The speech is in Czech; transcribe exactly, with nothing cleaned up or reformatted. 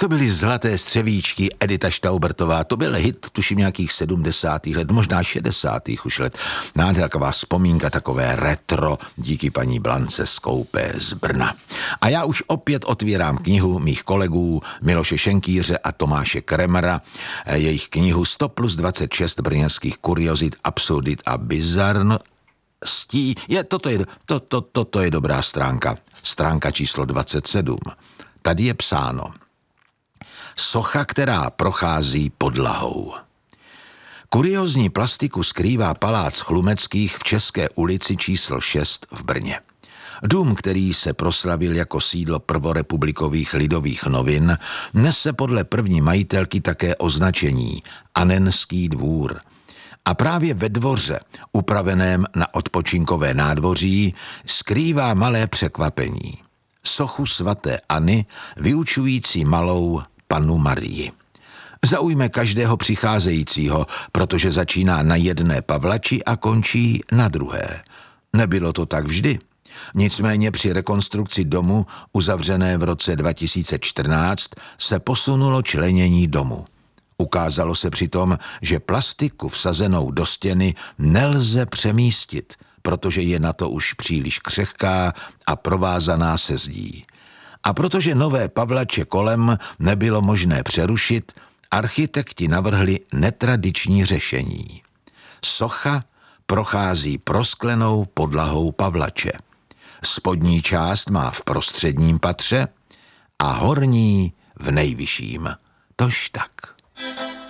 to byly Zlaté střevíčky, Edita Štaubertová, to byl hit, tuším nějakých sedmdesátých let, možná šedesátých už let. Náte taková vzpomínka, takové retro, díky paní Blance Skoupé z Brna. A já už opět otvírám knihu mých kolegů Miloše Šenkýře a Tomáše Kremera, jejich knihu sto plus dvacet šest brněnských kuriozit, absurdit a bizarn. Stí, je, toto, je, to, to, toto je dobrá stránka, stránka číslo dvacet sedm. Tady je psáno: socha, která prochází podlahou. Kuriozní plastiku skrývá palác Chlumeckých v České ulici číslo šest v Brně. Dům, který se proslavil jako sídlo prvorepublikových Lidových novin, nese podle první majitelky také označení Annenský dvůr. A právě ve dvoře, upraveném na odpočinkové nádvoří, skrývá malé překvapení. Sochu svaté Anny, vyučující malou Pannu Marii. Zaujme každého přicházejícího, protože začíná na jedné pavlači a končí na druhé. Nebylo to tak vždy. Nicméně při rekonstrukci domu, uzavřené v roce dva tisíce čtrnáct, se posunulo členění domu. Ukázalo se přitom, že plastiku vsazenou do stěny nelze přemístit, protože je na to už příliš křehká a provázaná se zdí. A protože nové pavlače kolem nebylo možné přerušit, architekti navrhli netradiční řešení. Socha prochází prosklenou podlahou pavlače. Spodní část má v prostředním patře a horní v nejvyšším. Tož tak.